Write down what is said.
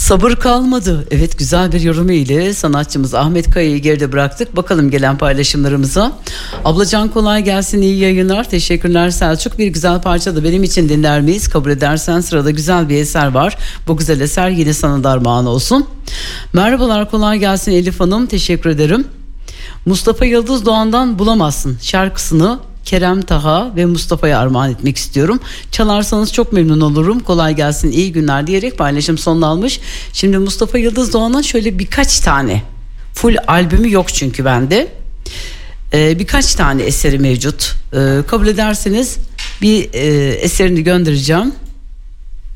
Sabır kalmadı. Evet, güzel bir yorum ile sanatçımız Ahmet Kaya'yı geride bıraktık. Bakalım gelen paylaşımlarımıza. Ablacan kolay gelsin, iyi yayınlar. Teşekkürler Selçuk. Bir güzel parça da benim için dinler miyiz? Kabul edersen sırada güzel bir eser var. Bu güzel eser yine sana da armağan olsun. Merhabalar, kolay gelsin Elif Hanım. Teşekkür ederim. Mustafa Yıldız Doğan'dan Bulamazsın şarkısını Kerem Taha ve Mustafa'ya armağan etmek istiyorum. Çalarsanız çok memnun olurum. Kolay gelsin, iyi günler diyerek paylaşım sonuna almış. Şimdi Mustafa Yıldız Doğan'ın şöyle birkaç tane, full albümü yok çünkü bende. Birkaç tane eseri mevcut. Kabul ederseniz bir eserini göndereceğim.